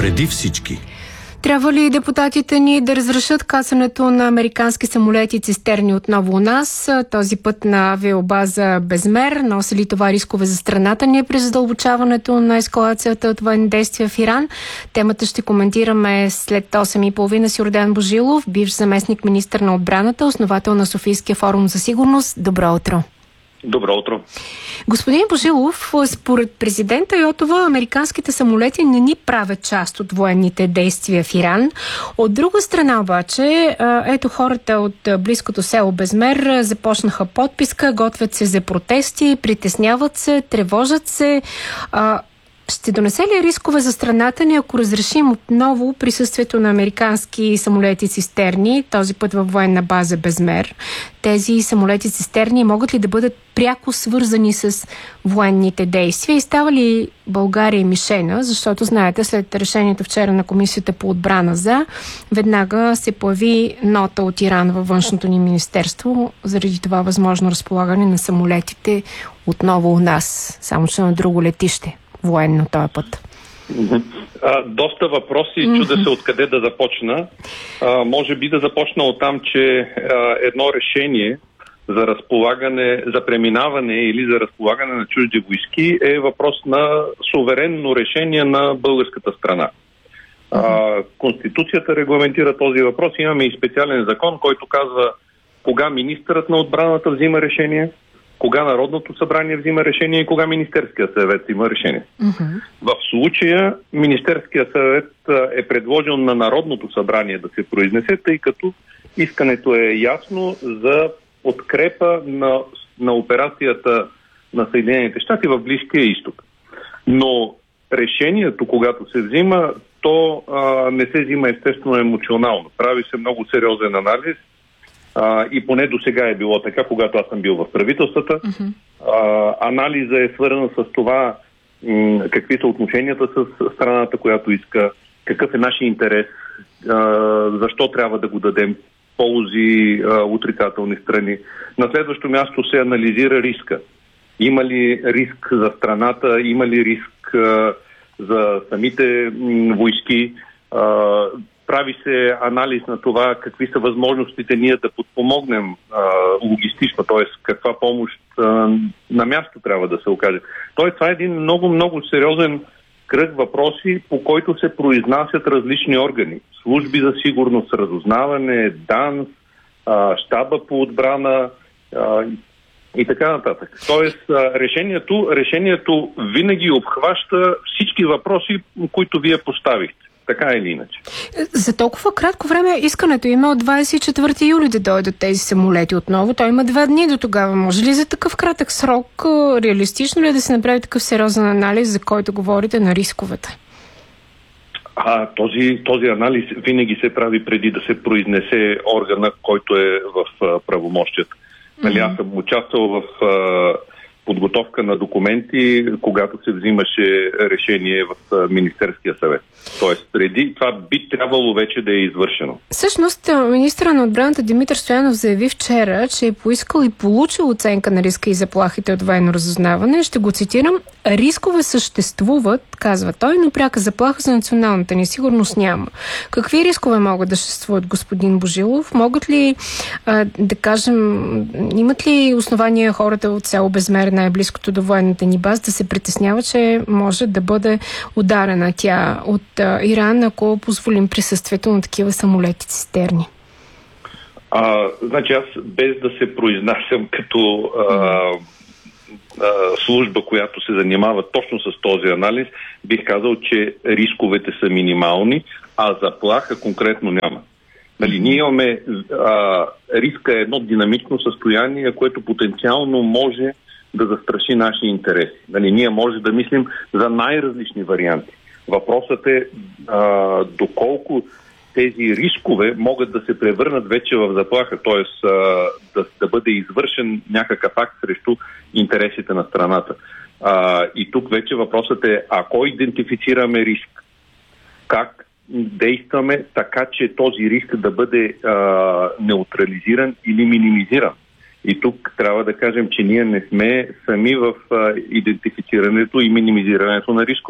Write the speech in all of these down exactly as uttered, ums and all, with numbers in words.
преди всички. Трябва ли депутатите ни да разрешат кацането на американски самолети цистерни отново у нас? Този път на авиобаза Безмер. Носи ли това рискове за страната ни при задълбочаването на ескалацията от военни действия в Иран? Темата ще коментираме след осем и половина с Йордан Божилов, бивш заместник министър на отбраната, основател на Софийския форум за сигурност. Добро утро! Добро утро. Господин Божилов, според президента Йотова, американските самолети не ни правят част от военните действия в Иран. От друга страна обаче, ето хората от близкото село Безмер започнаха подписка, готвят се за протести, притесняват се, тревожат се. Ще донесе ли рискове за страната ни, ако разрешим отново присъствието на американски самолети-цистерни, този път във военна база Безмер? Тези самолети-цистерни могат ли да бъдат пряко свързани с военните действия? И става ли България мишена? Защото, знаете, след решението вчера на Комисията по отбрана за, веднага се появи нота от Иран във външното ни министерство заради това възможно разполагане на самолетите отново у нас, само че на друго летище. Военно този път. А, доста въпроси, mm-hmm. чудя се откъде да започна. А, може би да започна от там, че а, едно решение за разполагане, за преминаване или за разполагане на чужди войски е въпрос на суверенно решение на българската страна. А, Конституцията регламентира този въпрос. Имаме и специален закон, който казва кога министърът на отбраната взима решение, кога Народното събрание взима решение и кога Министерският съвет взима решение. Uh-huh. В случая Министерският съвет е предложил на Народното събрание да се произнесе, тъй като искането е ясно за подкрепа на, на операцията на Съединените щати в Близкия изток. Но решението, когато се взима, то а, не се взима естествено емоционално. Прави се много сериозен анализ. Uh, и поне до сега е било така, когато аз съм бил в правителствата. Uh-huh. Uh, анализа е свързан с това м- какви са отношенията с страната, която иска, какъв е нашия интерес, uh, защо трябва да го дадем, ползи, uh, отрицателни страни. На следващо място се анализира риска. Има ли риск за страната, има ли риск uh, за самите м- войски, uh, прави се анализ на това какви са възможностите ние да подпомогнем а, логистично, т.е. каква помощ а, на място трябва да се окаже. Тоест това е един много-много сериозен кръг въпроси, по който се произнасят различни органи. Служби за сигурност, разузнаване, ДАНС, а, щаба по отбрана а, и така нататък. Тоест а, решението, решението винаги обхваща всички въпроси, които вие поставихте. Така или иначе. За толкова кратко време искането има от двадесет и четвърти юли да дойдат тези самолети отново. Той има два дни до тогава. Може ли за такъв кратък срок реалистично ли е да се направи такъв сериозен анализ, за който говорите, на рисковете? А, този, този анализ винаги се прави преди да се произнесе органа, който е в а, правомощията. Mm-hmm. Нали, аз съм участвал в а, подготовка на документи, когато се взимаше решение в Министерския съвет. Тоест, преди това би трябвало вече да е извършено. Всъщност, министърът на отбраната Димитър Стоянов заяви вчера, че е поискал и получил оценка на риска и заплахите от военно разузнаване. Ще го цитирам. Рискове съществуват, казва той, но пряка заплаха за националната ни сигурност няма. Какви рискове могат да съществуват, господин Божилов? Могат ли, а, да кажем, имат ли основания хората от село Безмер, най-близкото до военната ни база, да се притеснява, че може да бъде ударена тя от а, Иран, ако позволим присъствието на такива самолети-цистерни? А, значи аз, без да се произнасям като а, а, служба, която се занимава точно с този анализ, бих казал, че рисковете са минимални, а заплаха конкретно няма. Нали, ние имаме а, риска е едно динамично състояние, което потенциално може да застраши наши интереси. Нали, ние може да мислим за най-различни варианти. Въпросът е а, доколко тези рискове могат да се превърнат вече в заплаха, т.е. да, да бъде извършен някакъв акт срещу интересите на страната. А, и тук вече въпросът е, ако идентифицираме риск, как действаме така, че този риск да бъде а, неутрализиран или минимизиран. И тук трябва да кажем, че ние не сме сами в а, идентифицирането и минимизирането на рисковете.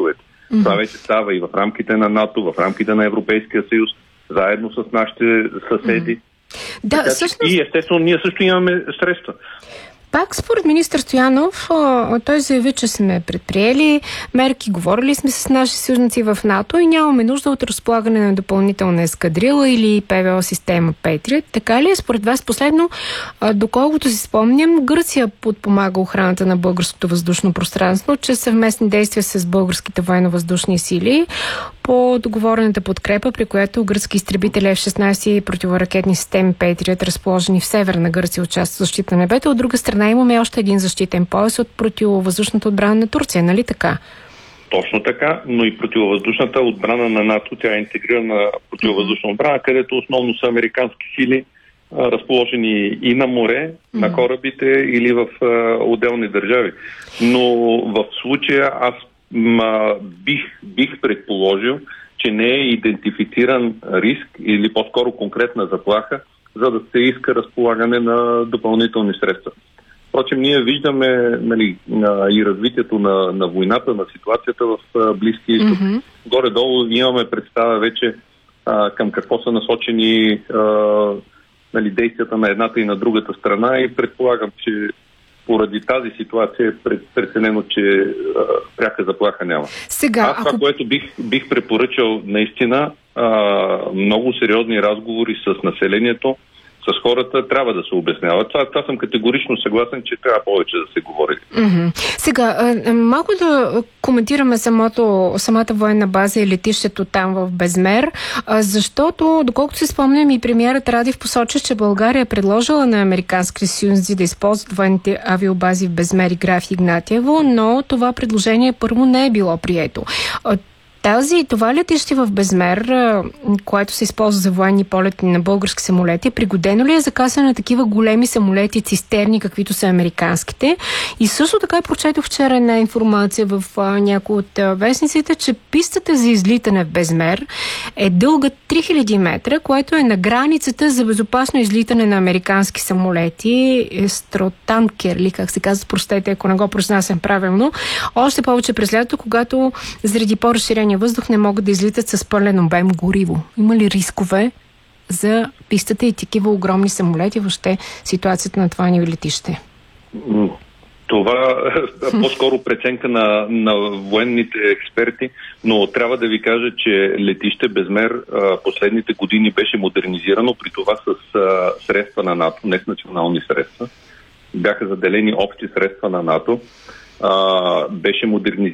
Mm-hmm. Това вече става и в рамките на НАТО, в рамките на Европейския съюз, заедно с нашите съседи. Mm-hmm. Да, така, всъщност... И естествено ние също имаме средства. Пак според министър Стоянов, той заяви, че сме предприели мерки, говорили сме с наши съюзници в НАТО и нямаме нужда от разполагане на допълнителна ескадрила или ПВО система Петриот. Така ли е според вас? Последно, доколкото си спомням, Гърция подпомага охраната на българското въздушно пространство чрез съвместни действия с българските военно-въздушни сили по договорената подкрепа, при която гръцки изтребители Еф шестнайсет и противоракетни системи Петриот, разположени в северна Гърция, участват в защита на небето. От друга страна имаме още един защитен пояс от противовъздушната отбрана на Турция, нали така? Точно така, но и противовъздушната отбрана на НАТО, тя е интегрирана противовъздушна отбрана, където основно са американски сили, разположени и на море, mm-hmm. на корабите или в а, отделни държави. Но в случая аз ма, бих, бих предположил, че не е идентифициран риск или по-скоро конкретна заплаха, за да се иска разполагане на допълнителни средства. Впрочем, ние виждаме, нали, и развитието на, на войната, на ситуацията в а, Близкия изток. Mm-hmm. Горе-долу имаме представа вече а, към какво са насочени а, нали, действията на едната и на другата страна и предполагам, че поради тази ситуация е преценено, че а, пряка заплаха няма. Сега, Аз това, ако... което бих, бих препоръчал наистина а, много сериозни разговори с населението, с хората трябва да се обяснява. Това, това съм категорично съгласен, че трябва повече да се говори. Mm-hmm. Сега, малко да коментираме самото, самата военна база и летището там в Безмер, защото, доколкото си спомням, и премиерът Радев посочи, че България е предложила на американски съюзници да използват военните авиобази в Безмер и Граф Игнатиево, но това предложение първо не е било прието. Тази, това летище в Безмер, което се използва за военни полети на български самолети, пригодено ли е за касане на такива големи самолети, цистерни, каквито са американските? И също така прочетох вчера една информация в някои от вестниците, че пистата за излитане в Безмер е дълга три хиляди метра, което е на границата за безопасно излитане на американски самолети. Стротанкер, ли как се казва, простете, ако не го произнасям правилно. Още повече през лятото, когато заради по-разширение въздух не могат да излитат с пълен обем гориво. Има ли рискове за пистата и такива огромни самолети, въобще ситуацията на това ни летище? Това е по-скоро преценка на, на военните експерти, но трябва да ви кажа, че летище Безмер последните години беше модернизирано, при това с средства на НАТО, не с национални средства. Бяха заделени общи средства на НАТО. Беше модернизирано